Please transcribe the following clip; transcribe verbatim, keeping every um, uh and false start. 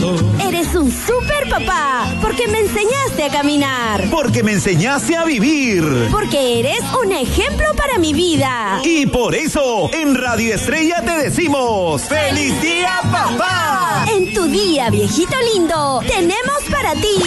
viejito. Eres un super papá, porque me enseñaste a caminar. Porque me enseñaste a vivir. Porque eres un ejemplo para mi vida. Y por eso, en Radio Estrella te decimos ¡Feliz Día, Papá! En tu día, viejito lindo, tenemos para ti